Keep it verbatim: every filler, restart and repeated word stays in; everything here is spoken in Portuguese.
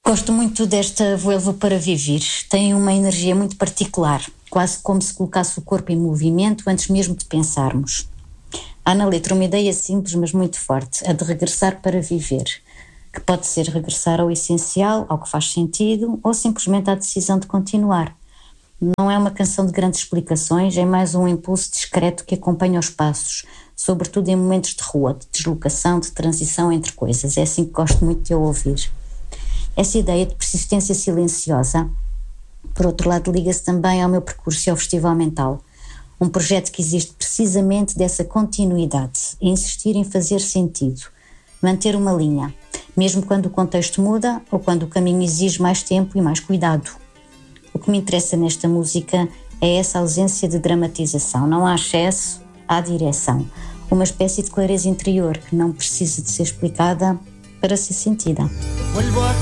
Gosto muito desta Vuelvo para Vivir. Tem uma energia muito particular, quase como se colocasse o corpo em movimento antes mesmo de pensarmos. Há na letra uma ideia simples, mas muito forte, a de regressar para viver, que pode ser regressar ao essencial, ao que faz sentido, ou simplesmente à decisão de continuar. Não é uma canção de grandes explicações, é mais um impulso discreto que acompanha os passos, sobretudo em momentos de rua, de deslocação, de transição entre coisas. É assim que gosto muito de eu ouvir. Essa ideia de persistência silenciosa, por outro lado, liga-se também ao meu percurso e ao Festival Mental, um projeto que existe precisamente dessa continuidade, insistir em fazer sentido, manter uma linha, mesmo quando o contexto muda ou quando o caminho exige mais tempo e mais cuidado. O que me interessa nesta música é essa ausência de dramatização, não há excesso, há direção, uma espécie de clareza interior que não precisa de ser explicada para ser sentida.